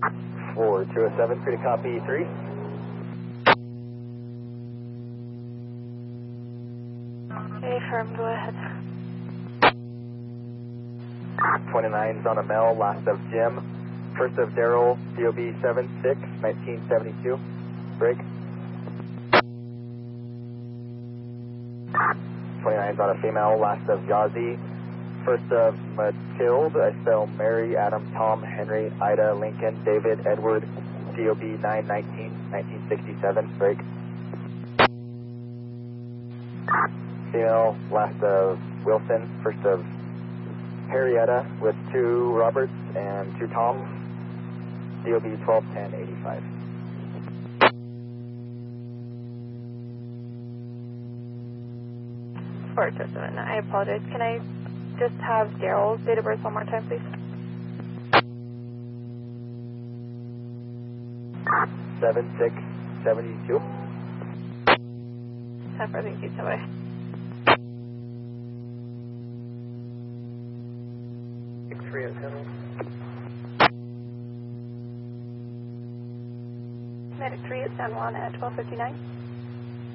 4207, free to copy 3. Okay, firm, go ahead. 29's on a Mel, last of Jim. First of Daryl, DOB 76, 1972. Break. 29's on a female, last of Yazi. First of Matilde, I spell Mary, Adam, Tom, Henry, Ida, Lincoln, David, Edward, DOB 919, 1967. Break. Female, last of Wilson. First of Harrietta with 2 Roberts and 2 Toms. DOB 121085. Or just a minute, I apologize. Can I just have Daryl's date of birth one more time, please? 7672. Have for thank you, bye. Medic 3 at San Juan at 12:59.